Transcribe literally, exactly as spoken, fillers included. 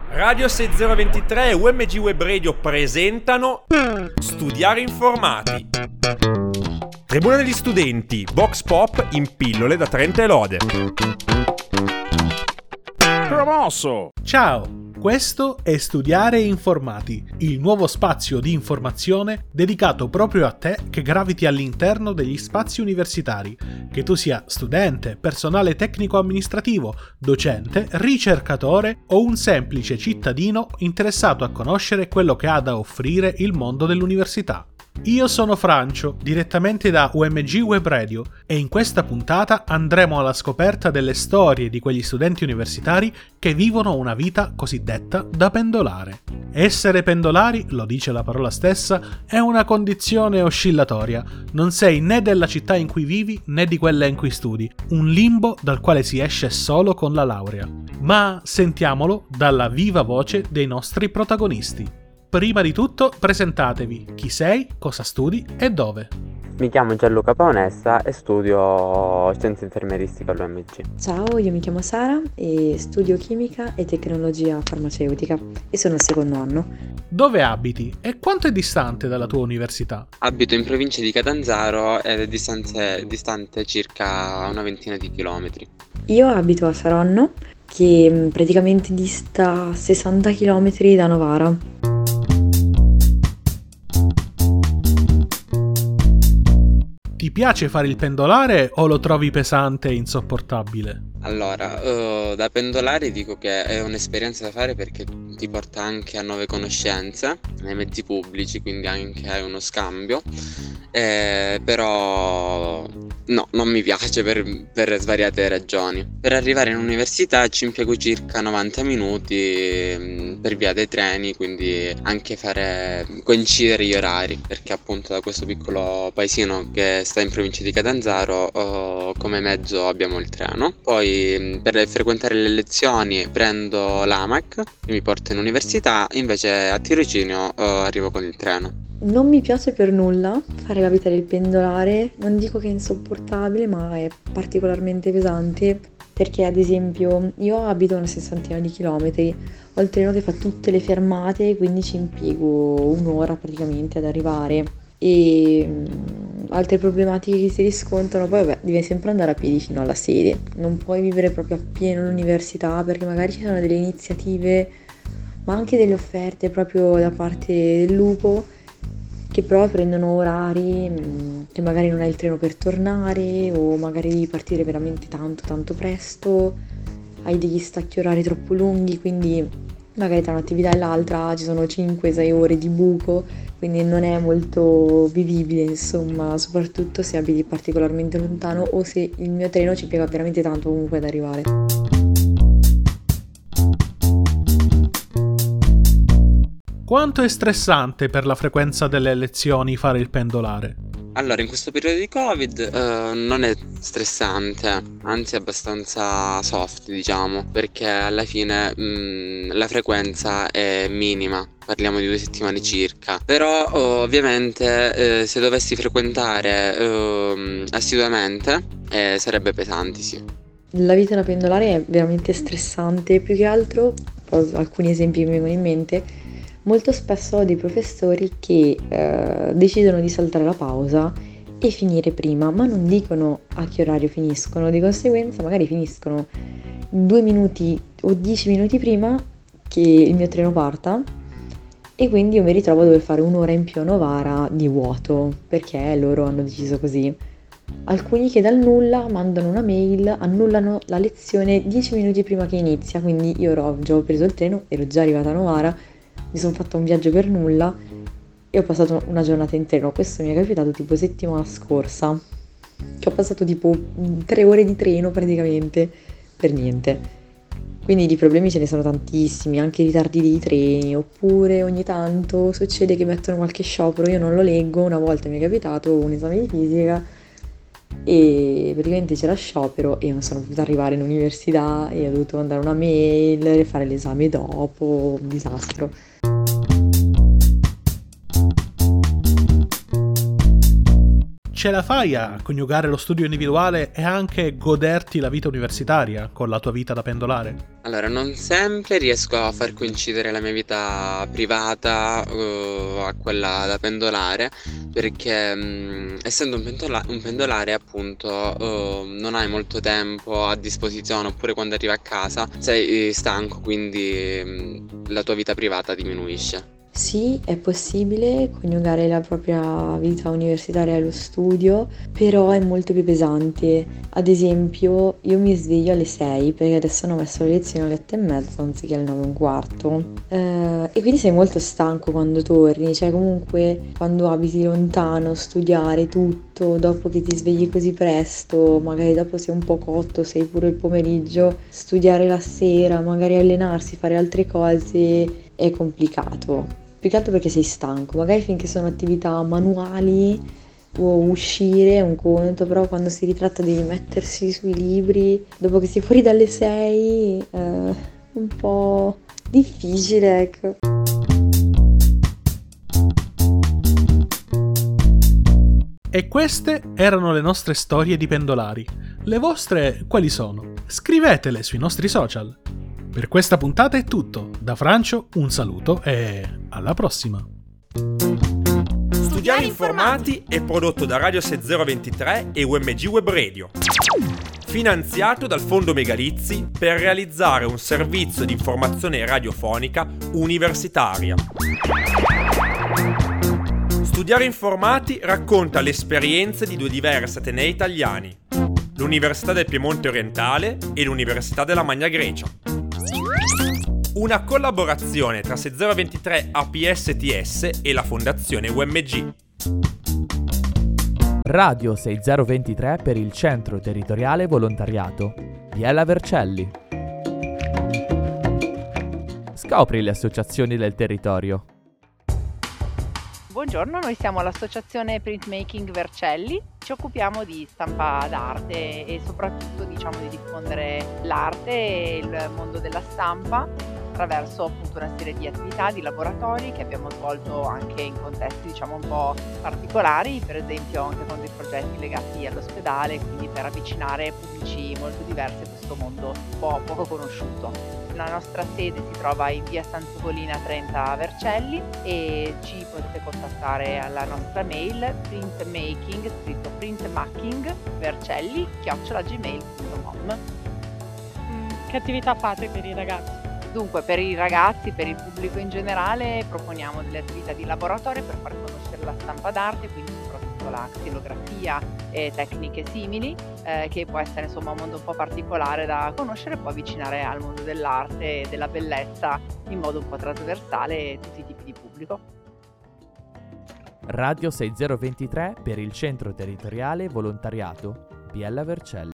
Radio sei zero due tre e U M G Web Radio presentano Studiare Informati. Tribuna degli studenti, Vox Pop in pillole da Trento e Lode. Promosso! Ciao! Questo è Studiare Informati, il nuovo spazio di informazione dedicato proprio a te che graviti all'interno degli spazi universitari, che tu sia studente, personale tecnico-amministrativo, docente, ricercatore o un semplice cittadino interessato a conoscere quello che ha da offrire il mondo dell'università. Io sono Francio, direttamente da U M G Web Radio, e in questa puntata andremo alla scoperta delle storie di quegli studenti universitari che vivono una vita cosiddetta da pendolare. Essere pendolari, lo dice la parola stessa, è una condizione oscillatoria. Non sei né della città in cui vivi né di quella in cui studi, un limbo dal quale si esce solo con la laurea. Ma sentiamolo dalla viva voce dei nostri protagonisti. Prima di tutto presentatevi, chi sei, cosa studi e dove. Mi chiamo Gianluca Paonessa e studio scienze infermieristiche all'U M G. Ciao, io mi chiamo Sara e studio chimica e tecnologia farmaceutica e sono al secondo anno. Dove abiti e quanto è distante dalla tua università? Abito in provincia di Catanzaro ed è distante, distante circa una ventina di chilometri. Io abito a Saronno, che praticamente dista sessanta chilometri da Novara. Ti piace fare il pendolare o lo trovi pesante e insopportabile? Allora, uh, da pendolare dico che è un'esperienza da fare perché ti porta anche a nuove conoscenze nei mezzi pubblici, quindi anche hai uno scambio, eh, però no, non mi piace per, per svariate ragioni. Per arrivare in università ci impiego circa novanta minuti mh, per via dei treni, quindi anche fare coincidere gli orari, perché appunto da questo piccolo paesino che sta in provincia di Catanzaro uh, come mezzo abbiamo il treno. Poi per frequentare le lezioni prendo l'A M A C che mi porta in università, invece a tirocinio uh, arrivo con il treno. Non mi piace per nulla fare la vita del pendolare, non dico che è insopportabile, ma è particolarmente pesante perché ad esempio io abito a una sessantina di chilometri, ho il treno che fa tutte le fermate, quindi ci impiego un'ora praticamente ad arrivare. E altre problematiche che si riscontrano, poi vabbè, devi sempre andare a piedi fino alla sede, non puoi vivere proprio appieno l'università perché magari ci sono delle iniziative ma anche delle offerte proprio da parte del lupo che però prendono orari che magari non hai il treno per tornare o magari devi partire veramente tanto tanto presto, hai degli stacchi orari troppo lunghi, quindi magari tra un'attività e l'altra ci sono cinque sei ore di buco, quindi non è molto vivibile, insomma, soprattutto se abiti particolarmente lontano o se il mio treno ci piega veramente tanto comunque ad arrivare. Quanto è stressante per la frequenza delle lezioni fare il pendolare? Allora, in questo periodo di Covid uh, non è stressante, anzi è abbastanza soft, diciamo, perché alla fine mh, la frequenza è minima, parliamo di due settimane circa. Però uh, ovviamente uh, se dovessi frequentare uh, assiduamente eh, sarebbe pesante, sì. La vita da pendolare è veramente stressante, più che altro, alcuni esempi mi vengono in mente. Molto spesso ho dei professori che eh, decidono di saltare la pausa e finire prima, ma non dicono a che orario finiscono, di conseguenza magari finiscono due minuti o dieci minuti prima che il mio treno parta e quindi io mi ritrovo a dover fare un'ora in più a Novara di vuoto, perché loro hanno deciso così. Alcuni che dal nulla mandano una mail, annullano la lezione dieci minuti prima che inizia, quindi io ero, già ho preso il treno, ero già arrivata a Novara, mi sono fatta un viaggio per nulla e ho passato una giornata in treno. Questo mi è capitato tipo settimana scorsa, che ho passato tipo tre ore di treno praticamente per niente. Quindi di problemi ce ne sono tantissimi, anche ritardi dei treni, oppure ogni tanto succede che mettono qualche sciopero, io non lo leggo. Una volta mi è capitato un esame di fisica e praticamente c'era sciopero e non sono potuta arrivare in università e ho dovuto mandare una mail e fare l'esame dopo, un disastro. ce la fai a coniugare lo studio individuale e anche goderti la vita universitaria con la tua vita da pendolare? Allora, non sempre riesco a far coincidere la mia vita privata uh, a quella da pendolare, perché mh, essendo un, pendola- un pendolare appunto uh, non hai molto tempo a disposizione, oppure quando arrivi a casa sei stanco, quindi mh, la tua vita privata diminuisce. Sì, è possibile coniugare la propria vita universitaria allo studio, però è molto più pesante. Ad esempio, io mi sveglio alle sei perché adesso hanno messo le lezioni alle otto e mezza anziché alle nove e un quarto. Eh, e quindi sei molto stanco quando torni, cioè comunque quando abiti lontano, studiare tutto, dopo che ti svegli così presto, magari dopo sei un po' cotto, sei pure il pomeriggio, studiare la sera, magari allenarsi, fare altre cose è complicato. Più che altro perché sei stanco, magari finché sono attività manuali o uscire è un conto, però quando si ritratta di mettersi sui libri dopo che sei fuori dalle sei è un po' difficile, ecco. E queste erano le nostre storie di pendolari. Le vostre quali sono? Scrivetele sui nostri social. Per questa puntata è tutto. Da Francio un saluto e alla prossima. Studiare Informati è prodotto da Radio sei zero ventitré e U M G Web Radio. Finanziato dal Fondo Megalizzi per realizzare un servizio di informazione radiofonica universitaria. Studiare Informati racconta le esperienze di due diversi atenei italiani, l'Università del Piemonte Orientale e l'Università della Magna Grecia. Una collaborazione tra sei zero ventitré A P S T S e la Fondazione U M G. Radio sei zero ventitré per il Centro Territoriale Volontariato. Biella Vercelli. Scopri le associazioni del territorio. Buongiorno, noi siamo l'associazione Printmaking Vercelli, ci occupiamo di stampa d'arte e soprattutto diciamo di diffondere l'arte e il mondo della stampa attraverso appunto una serie di attività, di laboratori che abbiamo svolto anche in contesti diciamo un po' particolari, per esempio anche con dei progetti legati all'ospedale, quindi per avvicinare pubblici molto diversi a questo mondo un po' poco conosciuto. La nostra sede si trova in via San Segolina trenta a Vercelli e ci potete contattare alla nostra mail printmaking, scritto printmaking vercelli chiocciola gmail punto com. Che attività fate per i ragazzi? Dunque, per i ragazzi, per il pubblico in generale, proponiamo delle attività di laboratorio per far conoscere la stampa d'arte, quindi soprattutto la xilografia e tecniche simili, eh, che può essere insomma un mondo un po' particolare da conoscere e può avvicinare al mondo dell'arte e della bellezza in modo un po' trasversale tutti i tipi di pubblico. Radio sei zero ventitré per il Centro Territoriale Volontariato. Biella Vercelli.